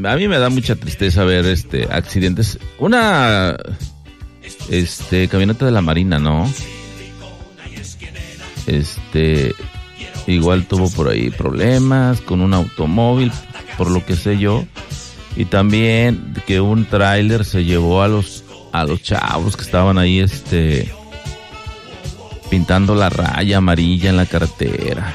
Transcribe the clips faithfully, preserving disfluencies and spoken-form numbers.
a mí me da mucha tristeza ver este accidentes. Una este camioneta de la Marina, ¿no? Este igual tuvo por ahí problemas con un automóvil, por lo que sé yo, y también que un tráiler se llevó a los a los chavos que estaban ahí este pintando la raya amarilla en la carretera.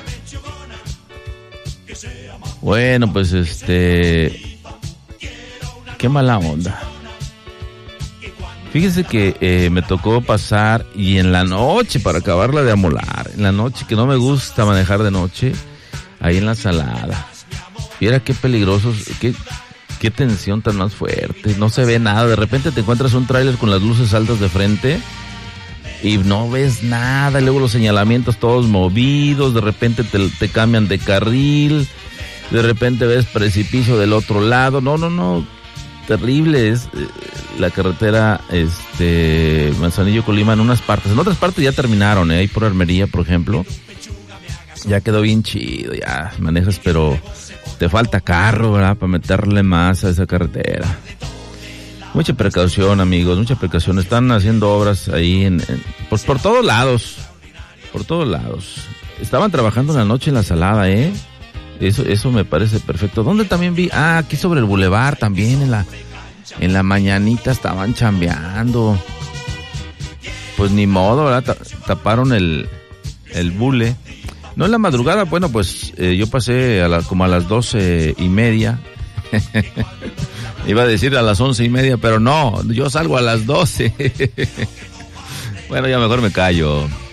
Bueno, pues este qué mala onda. Fíjese que eh, me tocó pasar y en la noche, para acabarla de amolar, en la noche, que no me gusta manejar de noche, ahí en la Salada. Mira qué peligrosos, qué, qué tensión tan más fuerte, no se ve nada, de repente te encuentras un tráiler con las luces altas de frente y no ves nada, y luego los señalamientos todos movidos, de repente te, te cambian de carril, de repente ves precipicio del otro lado, no, no, no, terrible es eh, la carretera este Manzanillo-Colima en unas partes, en otras partes ya terminaron, ¿eh? Ahí por Armería, por ejemplo, ya quedó bien chido, ya manejas, pero te falta carro, ¿verdad? Para meterle más a esa carretera. Mucha precaución, amigos, mucha precaución. Están haciendo obras ahí en, en pues por todos lados, por todos lados. Estaban trabajando en la noche en la Salada, ¿eh? Eso, eso me parece perfecto. ¿Dónde también vi? Ah, aquí sobre el bulevar también, en la, en la mañanita estaban chambeando. Pues ni modo, ¿verdad? Taparon el, el bule. No en la madrugada, bueno, pues eh, yo pasé a la, como a las doce y media. Iba a decir a las once y media, pero no, yo salgo a las doce. Bueno, ya mejor me callo.